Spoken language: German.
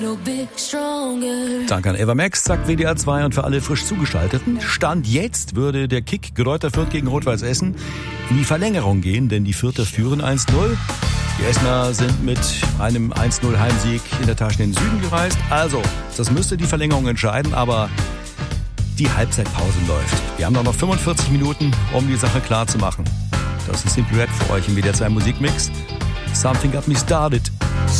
Danke an Eva Max, sagt WDR 2 und für alle frisch Zugeschalteten. Stand jetzt würde der Kick Greuther Fürth gegen Rot-Weiß Essen in die Verlängerung gehen, denn die Fürther führen 1-0. Die Essener sind mit einem 1-0 Heimsieg in der Tasche in den Süden gereist. Also, das müsste die Verlängerung entscheiden, aber die Halbzeitpause läuft. Wir haben noch 45 Minuten, um die Sache klar zu machen. Das ist Simply Red für euch im WDR 2 Musikmix. Something Got Me Started.